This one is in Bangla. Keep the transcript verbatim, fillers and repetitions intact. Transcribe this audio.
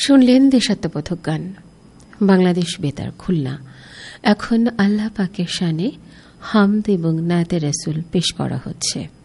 শুনলেন দেশাত্মবোধক গান। বাংলাদেশ বেতার খুলনা। এখন আল্লাহ পাকের শানে হামদ এবং নাতে রাসূল পেশ করা হচ্ছে।